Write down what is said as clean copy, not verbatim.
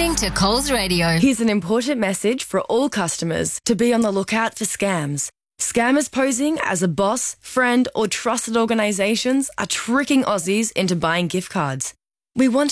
listening to Coles Radio. Here's an important message for all customers to be on the lookout for scams. Scammers posing as a boss, friend or trusted organisations are tricking Aussies into buying gift cards. We want